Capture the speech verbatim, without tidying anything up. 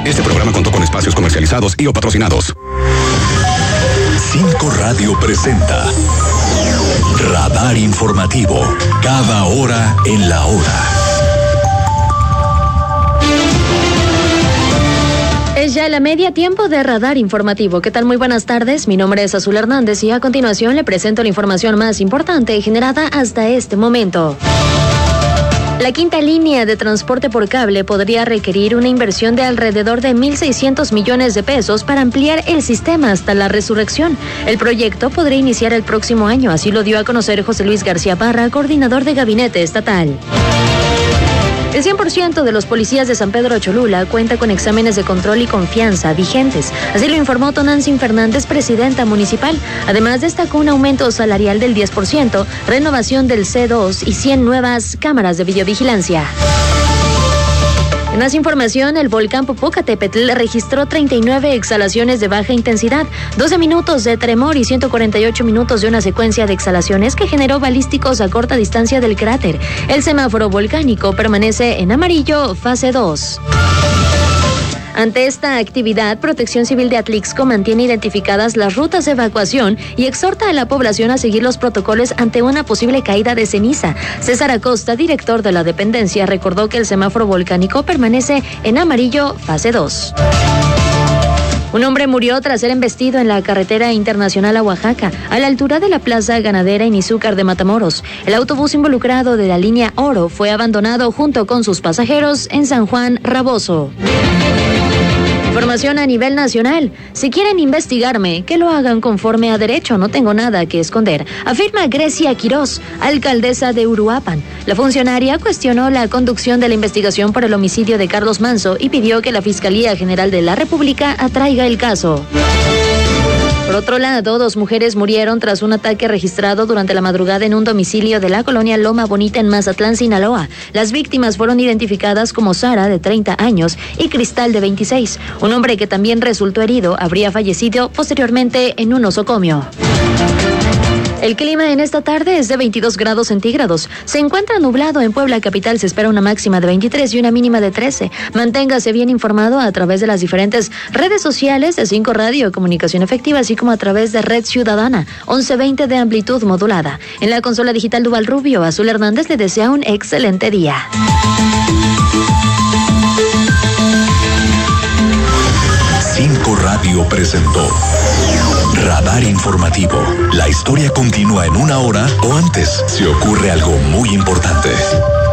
Este programa contó con espacios comercializados y o patrocinados. Cinco Radio presenta Radar Informativo. Cada hora en la hora. Es ya la media tiempo de Radar Informativo. ¿Qué tal? Muy buenas tardes. Mi nombre es Azul Hernández y a continuación le presento la información más importante generada hasta este momento. La quinta línea de transporte por cable podría requerir una inversión de alrededor de mil seiscientos millones de pesos para ampliar el sistema hasta la resurrección. El proyecto podría iniciar el próximo año, así lo dio a conocer José Luis García Parra, coordinador de gabinete estatal. El cien por ciento de los policías de San Pedro Cholula cuenta con exámenes de control y confianza vigentes. Así lo informó Tonantzin Fernández, presidenta municipal. Además, destacó un aumento salarial del diez por ciento, renovación del C dos y cien nuevas cámaras de videovigilancia. En más información, el volcán Popocatépetl registró treinta y nueve exhalaciones de baja intensidad, doce minutos de tremor y ciento cuarenta y ocho minutos de una secuencia de exhalaciones que generó balísticos a corta distancia del cráter. El semáforo volcánico permanece en amarillo, fase dos. Ante esta actividad, Protección Civil de Atlixco mantiene identificadas las rutas de evacuación y exhorta a la población a seguir los protocolos ante una posible caída de ceniza. César Acosta, director de la dependencia, recordó que el semáforo volcánico permanece en amarillo, fase dos. Un hombre murió tras ser embestido en la carretera internacional a Oaxaca, a la altura de la plaza ganadera en Izúcar de Matamoros. El autobús involucrado de la línea Oro fue abandonado junto con sus pasajeros en San Juan Raboso. Información a nivel nacional. Si quieren investigarme, que lo hagan conforme a derecho, no tengo nada que esconder, afirma Grecia Quirós, alcaldesa de Uruapan. La funcionaria cuestionó la conducción de la investigación por el homicidio de Carlos Manso y pidió que la Fiscalía General de la República atraiga el caso. Por otro lado, dos mujeres murieron tras un ataque registrado durante la madrugada en un domicilio de la colonia Loma Bonita en Mazatlán, Sinaloa. Las víctimas fueron identificadas como Sara, de treinta años, y Cristal, de veintiséis. Un hombre que también resultó herido habría fallecido posteriormente en un osocomio. El clima en esta tarde es de veintidós grados centígrados. Se encuentra nublado en Puebla capital. Se espera una máxima de veintitrés y una mínima de trece. Manténgase bien informado a través de las diferentes redes sociales de Cinco Radio, Comunicación Efectiva, así como a través de Red Ciudadana, once veinte de amplitud modulada. En la consola digital Duval Rubio, Azul Hernández le desea un excelente día. Cinco Radio presentó Radar Informativo. La historia continúa en una hora o antes si ocurre algo muy importante.